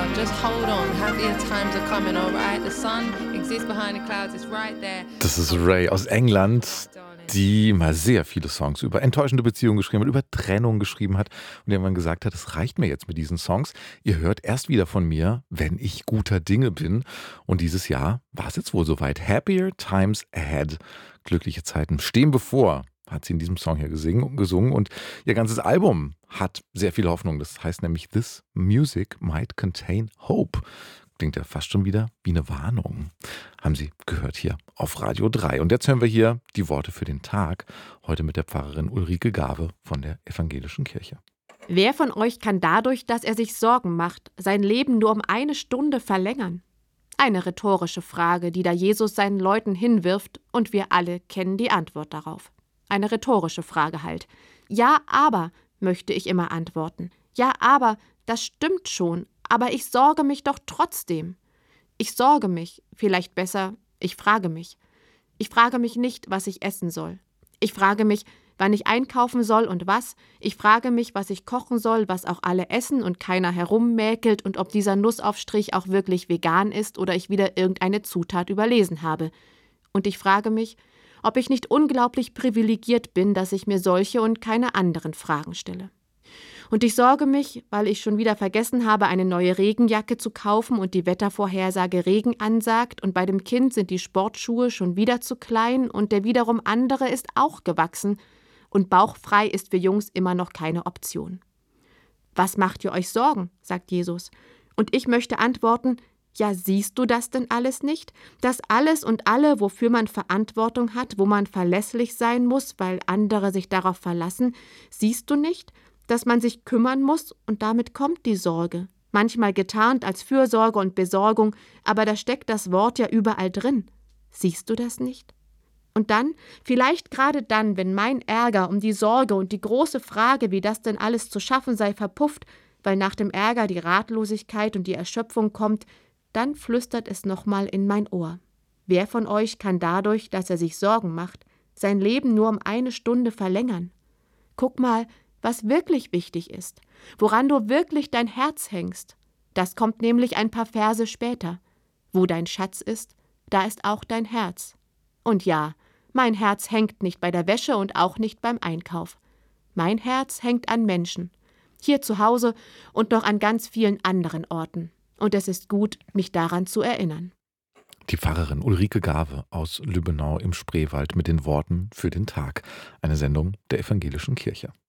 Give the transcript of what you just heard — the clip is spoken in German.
Just hold on, happier times are coming, alright? The sun exists behind the clouds, it's right there. Das ist Ray aus England, die mal sehr viele Songs über enttäuschende Beziehungen geschrieben hat, über Trennung geschrieben hat und irgendwann gesagt hat, es reicht mir jetzt mit diesen Songs. Ihr hört erst wieder von mir, wenn ich guter Dinge bin. Und dieses Jahr war es jetzt wohl soweit. Happier times ahead. Glückliche Zeiten stehen bevor, hat sie in diesem Song hier gesungen. Und ihr ganzes Album hat sehr viel Hoffnung. Das heißt nämlich This Music Might Contain Hope. Klingt ja fast schon wieder wie eine Warnung. Haben Sie gehört hier auf Radio 3. Und jetzt hören wir hier die Worte für den Tag. Heute mit der Pfarrerin Ulrike Gave von der Evangelischen Kirche. Wer von euch kann dadurch, dass er sich Sorgen macht, sein Leben nur um 1 Stunde verlängern? Eine rhetorische Frage, die da Jesus seinen Leuten hinwirft, und wir alle kennen die Antwort darauf. Eine rhetorische Frage halt. Ja, aber, möchte ich immer antworten. Ja, aber, das stimmt schon, aber ich sorge mich doch trotzdem. Ich sorge mich, vielleicht besser, ich frage mich. Ich frage mich nicht, was ich essen soll. Ich frage mich, wann ich einkaufen soll und was. Ich frage mich, was ich kochen soll, was auch alle essen und keiner herummäkelt und ob dieser Nussaufstrich auch wirklich vegan ist oder ich wieder irgendeine Zutat überlesen habe. Und ich frage mich, ob ich nicht unglaublich privilegiert bin, dass ich mir solche und keine anderen Fragen stelle. Und ich sorge mich, weil ich schon wieder vergessen habe, eine neue Regenjacke zu kaufen und die Wettervorhersage Regen ansagt und bei dem Kind sind die Sportschuhe schon wieder zu klein und der wiederum andere ist auch gewachsen und bauchfrei ist für Jungs immer noch keine Option. Was macht ihr euch Sorgen, sagt Jesus. Und ich möchte antworten, ja, siehst du das denn alles nicht? Das alles und alle, wofür man Verantwortung hat, wo man verlässlich sein muss, weil andere sich darauf verlassen, siehst du nicht, dass man sich kümmern muss und damit kommt die Sorge. Manchmal getarnt als Fürsorge und Besorgung, aber da steckt das Wort ja überall drin. Siehst du das nicht? Und dann, vielleicht gerade dann, wenn mein Ärger um die Sorge und die große Frage, wie das denn alles zu schaffen sei, verpufft, weil nach dem Ärger die Ratlosigkeit und die Erschöpfung kommt, dann flüstert es nochmal in mein Ohr. Wer von euch kann dadurch, dass er sich Sorgen macht, sein Leben nur um 1 Stunde verlängern? Guck mal, was wirklich wichtig ist, woran du wirklich dein Herz hängst. Das kommt nämlich ein paar Verse später. Wo dein Schatz ist, da ist auch dein Herz. Und ja, mein Herz hängt nicht bei der Wäsche und auch nicht beim Einkauf. Mein Herz hängt an Menschen, hier zu Hause und noch an ganz vielen anderen Orten. Und es ist gut, mich daran zu erinnern. Die Pfarrerin Ulrike Gave aus Lübbenau im Spreewald mit den Worten für den Tag. Eine Sendung der Evangelischen Kirche.